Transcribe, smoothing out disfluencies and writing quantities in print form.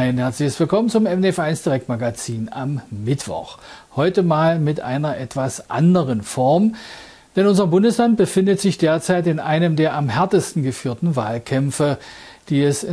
Ein herzliches Willkommen zum MDF1 Direktmagazin am Mittwoch. Heute mal mit einer etwas anderen Form, denn unser Bundesland befindet sich derzeit in einem der am härtesten geführten Wahlkämpfe, die es